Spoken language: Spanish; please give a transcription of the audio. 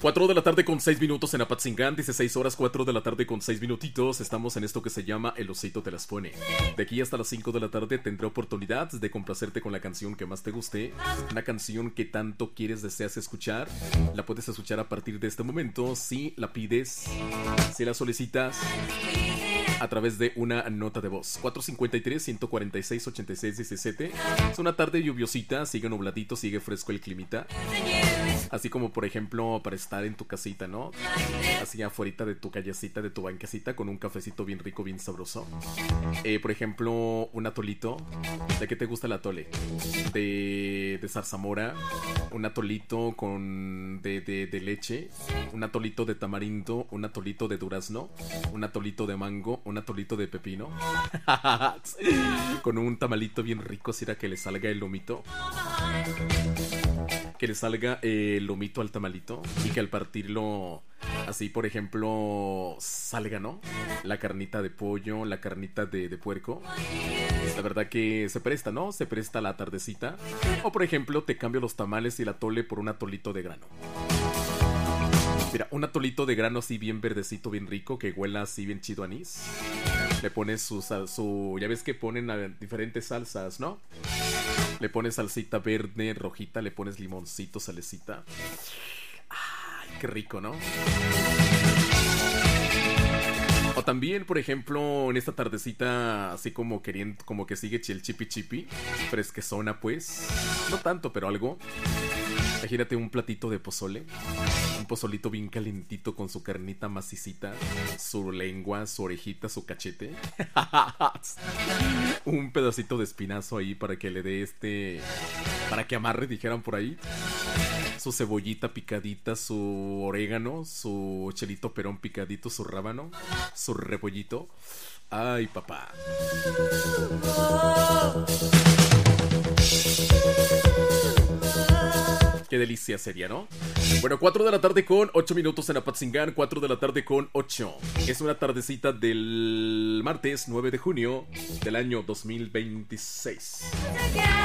4 de la tarde con 6 minutos en Apatzingán, 16 horas 4 de la tarde con 6 minutitos. Estamos en esto que se llama El Osito Te Las Pone. De aquí hasta las 5 de la tarde tendré oportunidad de complacerte con la canción que más te guste. Una canción que tanto quieres, deseas escuchar. La puedes escuchar a partir de este momento si la pides, si la solicitas a través de una nota de voz. 453-146-8617. Es una tarde lluviosita, sigue nubladito, sigue fresco el climita. Así como por ejemplo para estar en tu casita, ¿no? Así afuera de tu callecita, de tu banquecita, con un cafecito bien rico, bien sabroso. Por ejemplo, un atolito. ¿De qué te gusta el atole? De zarzamora. Un atolito de leche. Un atolito de tamarindo. Un atolito de durazno. Un atolito de mango. Un atolito de pepino. Con un tamalito bien rico, si era que le salga el lomito. Que le salga el lomito al tamalito. Y que al partirlo así, por ejemplo, salga, ¿no? La carnita de pollo, la carnita de puerco. La verdad que se presta, ¿no? Se presta la tardecita. O por ejemplo, te cambio los tamales y el atole por un atolito de grano. Mira, un atolito de grano así bien verdecito, bien rico, que huela así bien chido a anís. Le pones su ya ves que ponen diferentes salsas, ¿no? Le pones salsita verde, rojita, le pones limoncito, salecita. ¡Ay, qué rico!, ¿no? O también, por ejemplo, en esta tardecita, así como queriendo, como que sigue el chipi chipi, fresquezona pues. No tanto, pero algo. Imagínate un platito de pozole. Un pozolito bien calentito con su carnita macicita, su lengua, su orejita, su cachete. Un pedacito de espinazo ahí para que le dé para que amarre, dijeran por ahí. Su cebollita picadita, su orégano, su chelito perón picadito, su rábano, su repollito. Ay, papá. Qué delicia sería, ¿no? Bueno, 4 de la tarde con 8 minutos en Apatzingán, 4 de la tarde con 8. Es una tardecita del martes 9 de junio del año 2026.